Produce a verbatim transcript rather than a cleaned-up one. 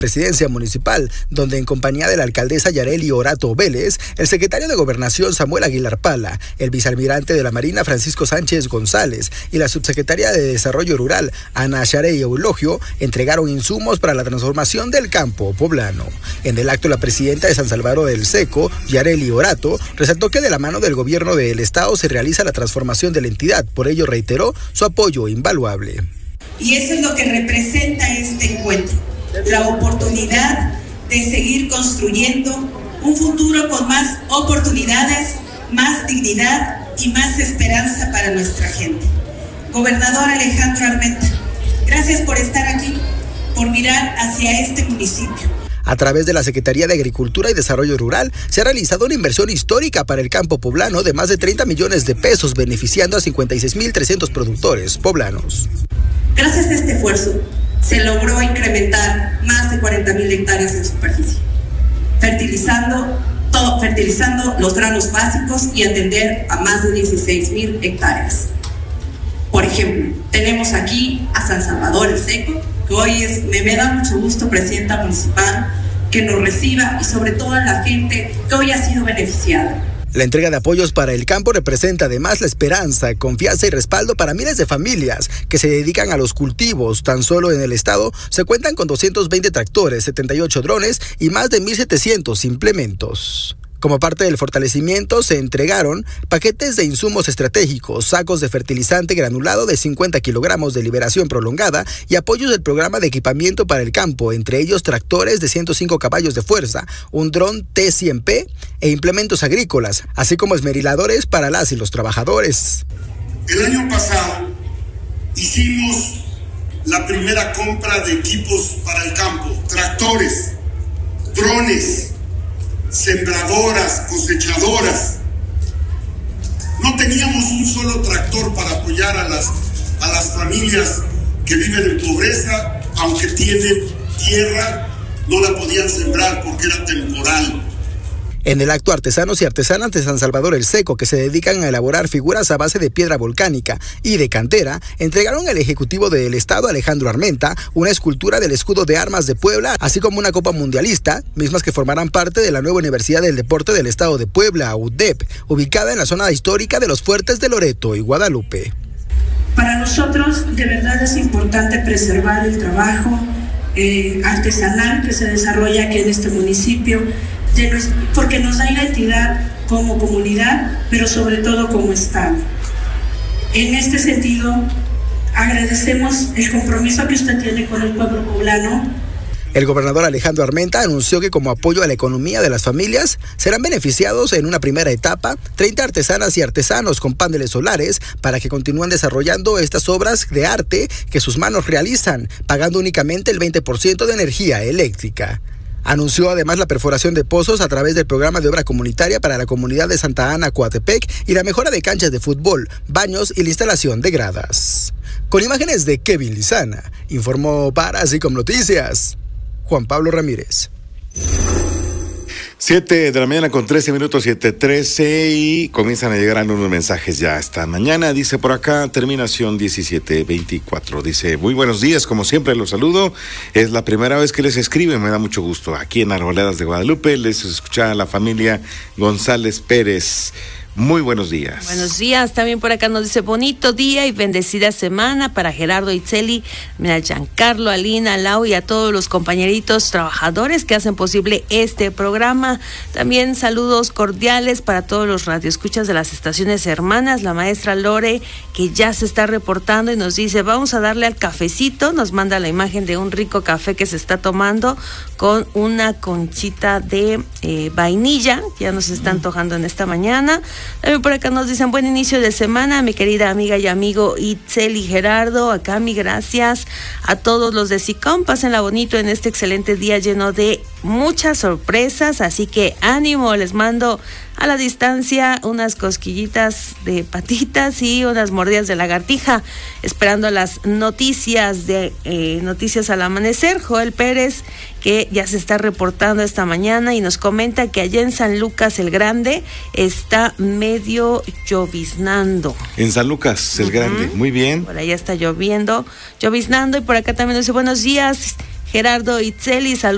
Presidencia municipal, donde en compañía de la alcaldesa Yareli Orato Vélez, el secretario de Gobernación Samuel Aguilar Pala, el vicealmirante de la Marina Francisco Sánchez González y la subsecretaria de Desarrollo Rural Ana Sharey Eulogio entregaron insumos para la transformación del campo poblano. En el acto, la presidenta de San Salvador del Seco, Yareli Orato, resaltó que de la mano del gobierno del estado se realiza la transformación de la entidad, por ello reiteró su apoyo invaluable. Y eso es lo que representa este encuentro. La oportunidad de seguir construyendo un futuro con más oportunidades, más dignidad y más esperanza para nuestra gente. Gobernador Alejandro Armenta, gracias por estar aquí, por mirar hacia este municipio. A través de la Secretaría de Agricultura y Desarrollo Rural, se ha realizado una inversión histórica para el campo poblano de más de treinta millones de pesos, beneficiando a cincuenta y seis mil trescientos productores poblanos. Gracias a este esfuerzo, se logró incrementar más de cuarenta mil hectáreas en superficie, fertilizando, todo, fertilizando los granos básicos y atender a más de dieciséis mil hectáreas. Por ejemplo, tenemos aquí a San Salvador el Seco, que hoy es, me, me da mucho gusto, presidenta municipal, que nos reciba y sobre todo a la gente que hoy ha sido beneficiada. La entrega de apoyos para el campo representa además la esperanza, confianza y respaldo para miles de familias que se dedican a los cultivos. Tan solo en el estado se cuentan con doscientos veinte tractores, setenta y ocho drones y más de mil setecientos implementos. Como parte del fortalecimiento, se entregaron paquetes de insumos estratégicos, sacos de fertilizante granulado de cincuenta kilogramos de liberación prolongada y apoyos del programa de equipamiento para el campo, entre ellos tractores de ciento cinco caballos de fuerza, un dron T cien P e implementos agrícolas, así como esmeriladores para las y los trabajadores. El año pasado hicimos la primera compra de equipos para el campo, tractores, drones, sembradoras, cosechadoras. No teníamos un solo tractor para apoyar a las, a las familias que viven en pobreza, aunque tienen tierra, no la podían sembrar porque era temporal. En el acto, artesanos y artesanas de San Salvador el Seco, que se dedican a elaborar figuras a base de piedra volcánica y de cantera, entregaron al Ejecutivo del Estado, Alejandro Armenta, una escultura del escudo de armas de Puebla, así como una copa mundialista, mismas que formarán parte de la nueva Universidad del Deporte del Estado de Puebla, U D E P, ubicada en la zona histórica de los fuertes de Loreto y Guadalupe. Para nosotros, de verdad es importante preservar el trabajo eh, artesanal que se desarrolla aquí en este municipio, porque nos da identidad como comunidad, pero sobre todo como Estado. En este sentido, agradecemos el compromiso que usted tiene con el pueblo poblano. El gobernador Alejandro Armenta anunció que como apoyo a la economía de las familias serán beneficiados en una primera etapa treinta artesanas y artesanos con paneles solares para que continúen desarrollando estas obras de arte que sus manos realizan, pagando únicamente el veinte por ciento de energía eléctrica. Anunció además la perforación de pozos a través del programa de obra comunitaria para la comunidad de Santa Ana, Coatepec, y la mejora de canchas de fútbol, baños y la instalación de gradas. Con imágenes de Kevin Lizana, informó para Asicom Noticias, Juan Pablo Ramírez. Siete de la mañana con trece minutos, siete trece, y comienzan a llegar algunos mensajes ya esta mañana. Dice por acá, terminación diecisiete veinticuatro. Dice, muy buenos días, como siempre los saludo. Es la primera vez que les escribe, me da mucho gusto. Aquí en Arboledas de Guadalupe les escucha a la familia González Pérez. Muy buenos días. Buenos días, también por acá nos dice bonito día y bendecida semana para Gerardo Itzeli, a Giancarlo, Alina, Lau y a todos los compañeritos trabajadores que hacen posible este programa. También saludos cordiales para todos los radioescuchas de las estaciones hermanas, la maestra Lore, que ya se está reportando y nos dice, vamos a darle al cafecito, nos manda la imagen de un rico café que se está tomando con una conchita de eh, vainilla, ya nos está antojando en esta mañana. También por acá nos dicen buen inicio de semana, mi querida amiga y amigo Itzel y Gerardo. Acá mi gracias a todos los de SICOM. Pásenla bonito en este excelente día lleno de muchas sorpresas, así que ánimo, les mando a la distancia unas cosquillitas de patitas y unas mordidas de lagartija, esperando las noticias de eh, Noticias al Amanecer. Joel Pérez, que ya se está reportando esta mañana y nos comenta que allá en San Lucas el Grande está medio lloviznando. En San Lucas el uh-huh. Grande, muy bien. Por allá está lloviendo, lloviznando, y por acá también nos dice buenos días, Gerardo Itzeli, saludos.